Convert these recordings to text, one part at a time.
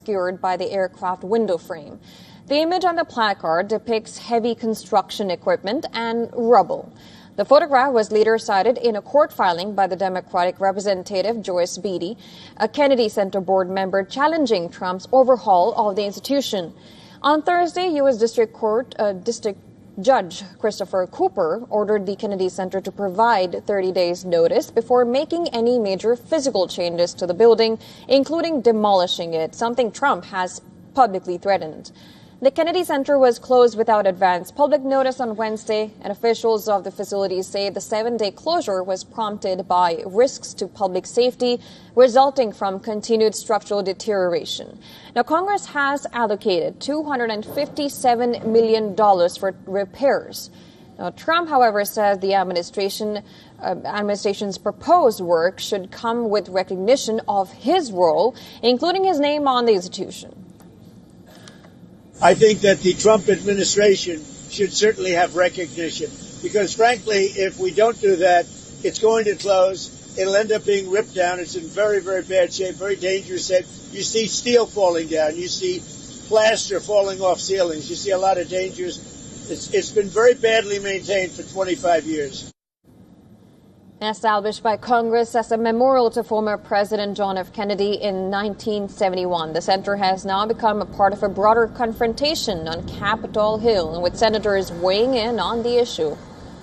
obscured by the aircraft window frame. The image on the placard depicts heavy construction equipment and rubble. The photograph was later cited in a court filing by the Democratic Representative Joyce Beatty, a Kennedy Center board member challenging Trump's overhaul of the institution. On Thursday, U.S. District Judge Christopher Cooper ordered the Kennedy Center to provide 30 days notice before making any major physical changes to the building, including demolishing it, something Trump has publicly threatened. The Kennedy Center was closed without advance public notice on Wednesday, and officials of the facility say the 7-day closure was prompted by risks to public safety resulting from continued structural deterioration. Now, Congress has allocated $257 million for repairs. Now, Trump, however, says the administration's proposed work should come with recognition of his role, including his name on the institution. I think that the Trump administration should certainly have recognition because, frankly, if we don't do that, it's going to close. It'll end up being ripped down. It's in very, very bad shape, very dangerous shape. You see steel falling down. You see plaster falling off ceilings. You see a lot of dangers. It's been very badly maintained for 25 years. Established by Congress as a memorial to former President John F. Kennedy in 1971, the center has now become a part of a broader confrontation on Capitol Hill, with senators weighing in on the issue.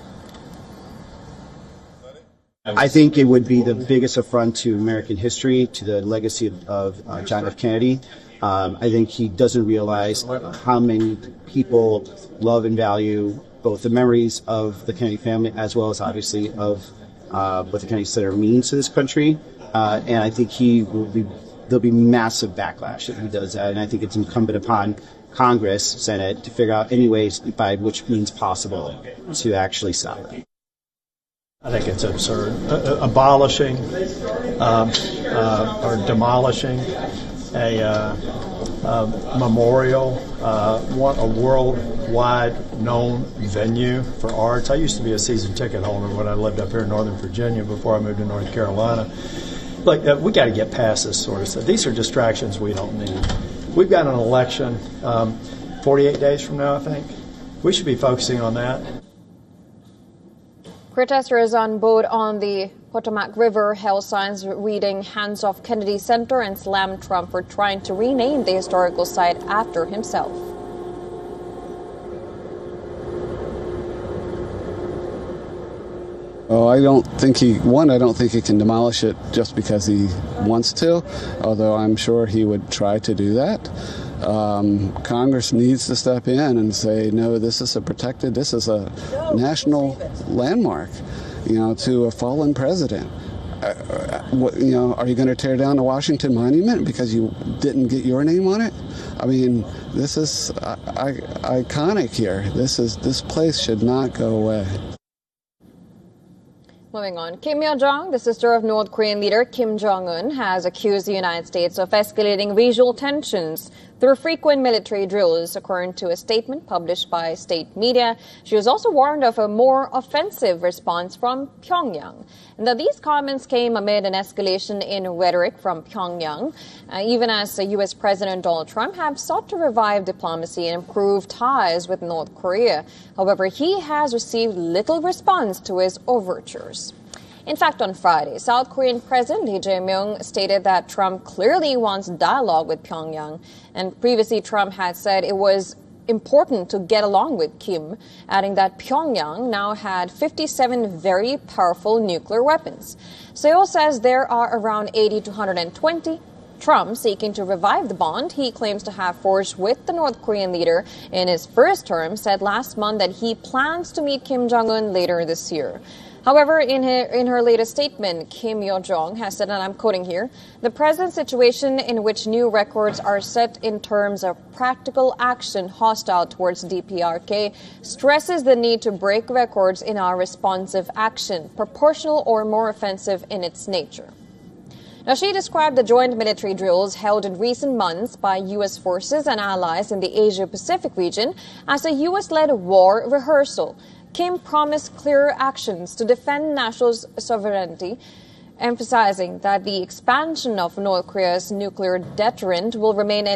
I think it would be the biggest affront to American history, to the legacy of John F. Kennedy. I think he doesn't realize how many people love and value both the memories of the Kennedy family as well as obviously of what the Kennedy Center means to this country, and I think there'll be massive backlash if he does that, and I think it's incumbent upon Congress, Senate, to figure out any ways by which means possible to actually stop it. I think it's absurd. Abolishing or demolishing a memorial, a worldwide known venue for arts. I used to be a season ticket holder when I lived up here in Northern Virginia before I moved to North Carolina. Look, we got to get past this sort of stuff. These are distractions we don't need. We've got an election 48 days from now, I think. We should be focusing on that. Protesters on boat on the Potomac River held signs reading "Hands Off Kennedy Center" and slammed Trump for trying to rename the historical site after himself. Oh, I don't think he can demolish it just because he wants to, although I'm sure he would try to do that. Congress needs to step in and say, no, this is a national landmark, to a fallen president. Are you going to tear down the Washington Monument because you didn't get your name on it? I mean, this is iconic here. This place should not go away. Moving on, Kim Yo-jong, the sister of North Korean leader Kim Jong-un, has accused the United States of escalating regional tensions through frequent military drills, according to a statement published by state media. She was also warned of a more offensive response from Pyongyang. Now, these comments came amid an escalation in rhetoric from Pyongyang, even as U.S. President Donald Trump have sought to revive diplomacy and improve ties with North Korea. However, he has received little response to his overtures. In fact, on Friday, South Korean President Lee Jae-myung stated that Trump clearly wants dialogue with Pyongyang, and previously Trump had said it was important to get along with Kim, adding that Pyongyang now had 57 very powerful nuclear weapons. Seoul says there are around 80 to 120. Trump, seeking to revive the bond he claims to have forged with the North Korean leader in his first term, said last month that he plans to meet Kim Jong-un later this year. However, in her latest statement, Kim Yo-jong has said, and I'm quoting here, "The present situation in which new records are set in terms of practical action hostile towards DPRK stresses the need to break records in our responsive action, proportional or more offensive in its nature." Now, she described the joint military drills held in recent months by U.S. forces and allies in the Asia-Pacific region as a U.S.-led war rehearsal. Kim promised clearer actions to defend national sovereignty, emphasizing that the expansion of North Korea's nuclear deterrent will remain an